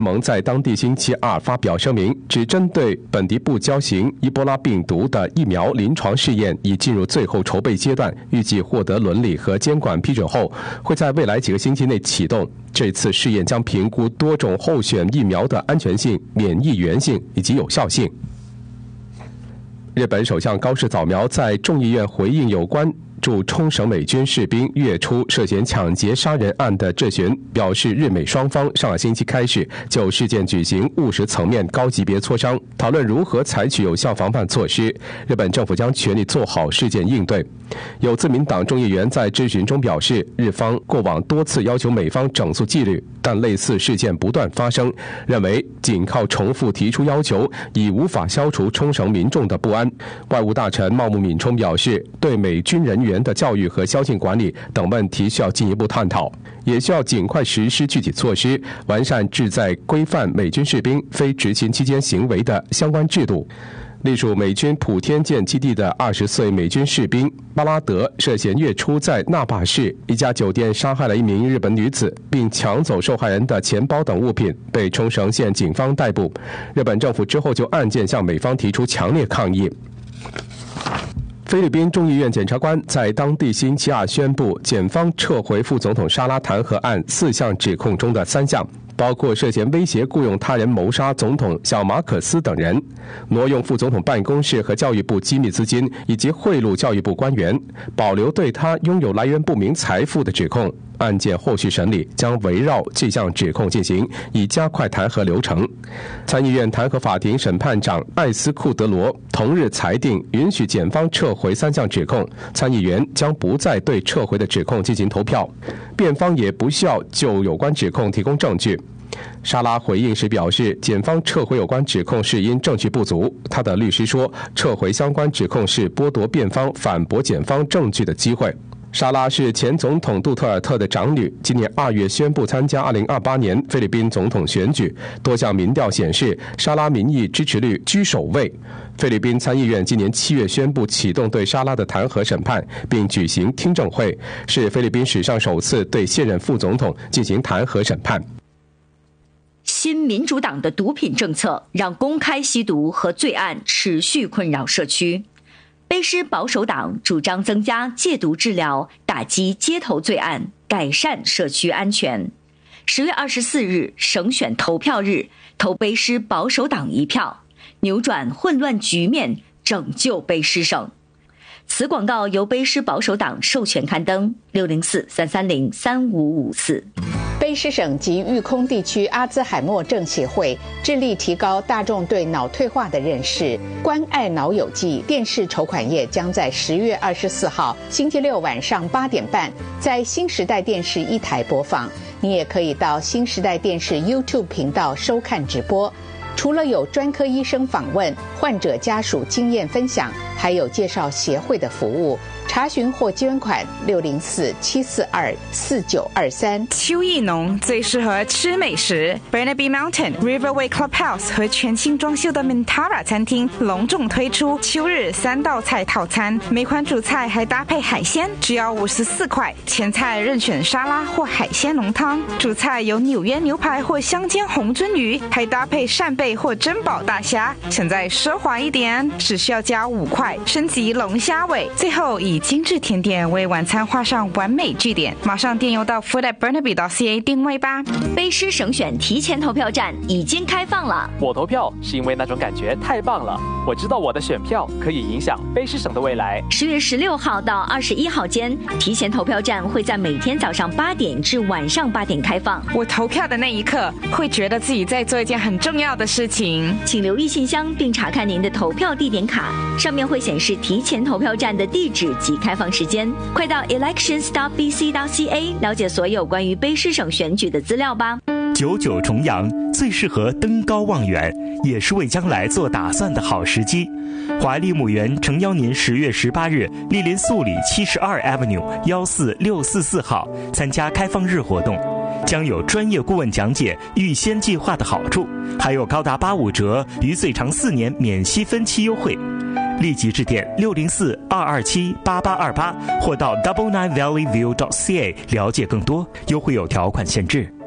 盟在当地星期二发表声明，指针对本地不交型伊波拉病毒的疫苗临床试验已进入最后筹备阶段，预计获得伦理和监管批准后，会在未来几个星期内启动。这次试验将评估多种候选疫苗的安全性、免疫原性以及有效性。日本首相高市早苗在众议院回应有关驻冲绳美军士兵月初涉嫌抢劫杀人案的质询，表示日美双方上个星期开始就事件举行务实层面高级别磋商，讨论如何采取有效防范措施。日本政府将全力做好事件应对。有自民党众议员在质询中表示，日方过往多次要求美方整肃纪律，但类似事件不断发生，认为仅靠重复提出要求已无法消除冲绳民众的不安。外务大臣茂木敏充表示，对美军人员的教育和宵禁管理等问题需要进一步探讨，也需要尽快实施具体措施，完善旨在规范美军士兵非执勤期间行为的相关制度。隶属美军普天间基地的20岁美军士兵巴拉德涉嫌月初在那霸市一家酒店杀害了一名日本女子，并抢走受害人的钱包等物品，被冲绳县警方逮捕。日本政府之后就案件向美方提出强烈抗议。菲律宾众议院检察官在当地星期二宣布，检方撤回副总统沙拉弹劾案4项指控中的3项，包括涉嫌威胁雇用他人谋杀总统小马可斯等人，挪用副总统办公室和教育部机密资金，以及贿赂教育部官员，保留对他拥有来源不明财富的指控。案件后续审理将围绕这项指控进行，以加快弹劾流程。参议院弹劾法庭审判长艾斯库德罗同日裁定允许检方撤回3项指控，参议员将不再对撤回的指控进行投票，辩方也不需要就有关指控提供证据。沙拉回应时表示，检方撤回有关指控是因证据不足。他的律师说，撤回相关指控是剥夺辩方反驳检方证据的机会。沙拉是前总统杜特尔特的长女，今年2月宣布参加2028年菲律宾总统选举。多项民调显示，沙拉民意支持率居首位。菲律宾参议院今年7月宣布启动对沙拉的弹劾审判，并举行听证会，是菲律宾史上首次对现任副总统进行弹劾审判。 新民主党的毒品政策让公开吸毒和罪案持续困扰社区。卑诗保守党主张增加戒毒治疗，打击街头罪案，改善社区安全。10月24日省选投票日，投卑诗保守党1票，扭转混乱局面，拯救卑诗省。此广告由卑诗保守党授权刊登，604-330-3554。 卑诗省及育空地区阿兹海默症协会致力提高大众对脑退化的认识。关爱脑友记电视筹款页将在10月24号星期六晚上8点半在新时代电视1台播放。你也可以到新时代电视 YouTube 频道收看直播。除了有专科医生访问、患者家属经验分享，还有介绍协会的服务。查询或捐款604-742-4923。 秋意浓最适合吃美食 Burnaby Mountain Riverway Clubhouse 和全新装修的 Mintara 餐厅隆重推出秋日3道菜套餐，每款主菜还搭配海鲜，只要54块。前菜任选沙拉或海鲜浓汤，主菜有纽约牛排或香煎红鳟鱼，还搭配扇贝或珍宝大虾。想再奢华一点，只需要加5块升级龙虾尾。最后以精致甜点为晚餐画上完美句点。马上电邮到 food@burnaby.ca 定位吧。 卑诗省选提前投票站已经开放了。 我投票是因为那种感觉太棒了，我知道我的选票可以影响卑诗省的未来。 10月16号到21号间，提前投票站会在每天早上8点至晚上8点开放。 我投票的那一刻，会觉得自己在做一件很重要的事情。 请留意信箱并查看您的投票地点卡，上面会显示提前投票站的地址及开放时间。快到 elections.bc.ca 了解所有关于卑诗省选举的资料吧。 99重阳最适合登高望远，也是为将来做打算的好时机。华丽墓园诚邀您10月18日莅临素里72 Avenue 14644号参加开放日活动，将有专业顾问讲解预先计划的好处，还有高达85折与最长4年免息分期优惠。立即致电604-227-8828或到 999valleyview.ca 了解更多，优惠有条款限制。